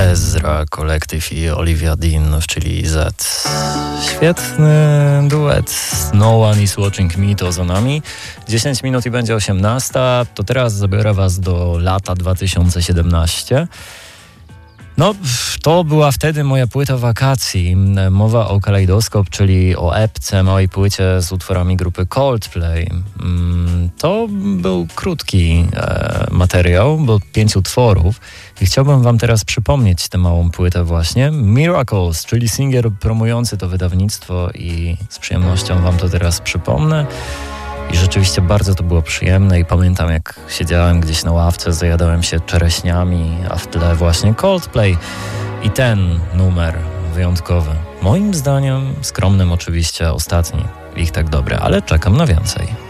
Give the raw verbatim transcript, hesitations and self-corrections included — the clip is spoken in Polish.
Ezra Collective i Olivia Dean, czyli Z. Świetny duet. No One Is Watching Me to za nami. dziesięć minut i będzie osiemnasta. To teraz zabiorę was do lata dwa tysiące siedemnaście. No, to była wtedy moja płyta wakacji. Mowa o Kalejdoskop, czyli o epce, małej płycie z utworami grupy Coldplay. To był krótki e, materiał, bo pięć utworów. I chciałbym wam teraz przypomnieć tę małą płytę właśnie. Miracles, czyli singiel promujący to wydawnictwo i z przyjemnością wam to teraz przypomnę. I rzeczywiście bardzo to było przyjemne i pamiętam, jak siedziałem gdzieś na ławce, zajadałem się czereśniami, a w tle właśnie Coldplay i ten numer wyjątkowy. Moim zdaniem, skromnym oczywiście, ostatni ich tak dobry, ale czekam na więcej.